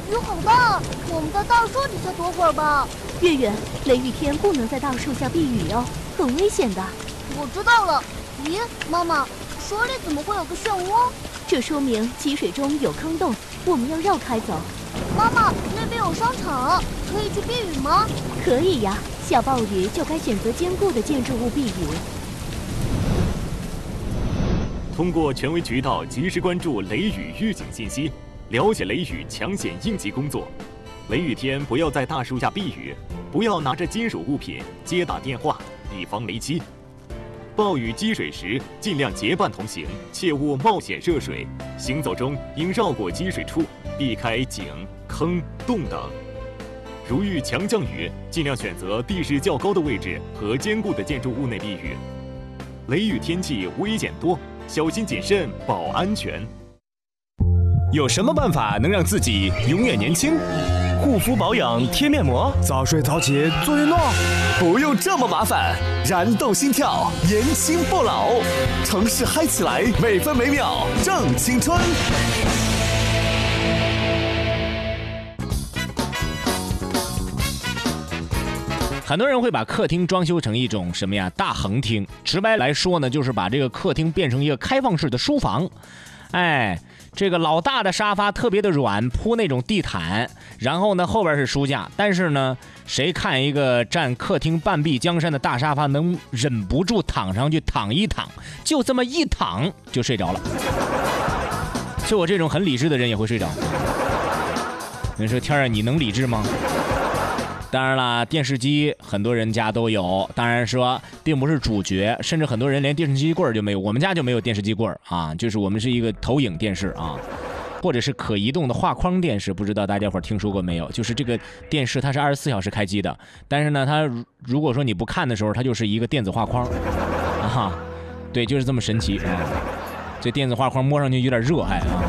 雨好大，我们在大树底下躲会儿吧。 月月，雷雨天不能在大树下避雨哦，很危险的。 我知道了。咦，妈妈，水里怎么会有个漩涡？ 这说明积水中有坑洞，我们要绕开走。 妈妈，那边有商场，可以去避雨吗？ 可以呀，下暴雨就该选择坚固的建筑物避雨。 通过权威渠道及时关注雷雨预警信息，了解雷雨抢险应急工作。雷雨天不要在大树下避雨，不要拿着金属物品接打电话，以防雷击。暴雨积水时，尽量结伴同行，切勿冒险涉水。行走中应绕过积水处，避开井、坑、洞等。如遇强降雨，尽量选择地势较高的位置和坚固的建筑物内避雨。雷雨天气危险多，小心谨慎保安全。 有什么办法能让自己永远年轻？护肤保养贴面膜， 早睡早起做运动， 不用这么麻烦，燃动心跳，年轻不老，城市嗨起来，每分每秒正青春。 很多人会把客厅装修成一种什么呀？大横厅。直白来说呢，就是把这个客厅变成一个开放式的书房。哎，这个老大的沙发特别的软，铺那种地毯，然后呢后边是书架。但是呢，谁看一个占客厅半壁江山的大沙发，能忍不住躺上去躺一躺？就这么一躺就睡着了。就我这种很理智的人也会睡着。你说天儿，你能理智吗？当然啦，电视机很多人家都有，当然说并不是主角，甚至很多人连电视机柜就没有。我们家就没有电视机柜啊，就是我们是一个投影电视啊，或者是可移动的画框电视，不知道大家伙听说过没有？就是这个电视它是24小时开机的，但是呢，它如果说你不看的时候，它就是一个电子画框啊，对，就是这么神奇啊。这电子画框摸上去有点热还啊。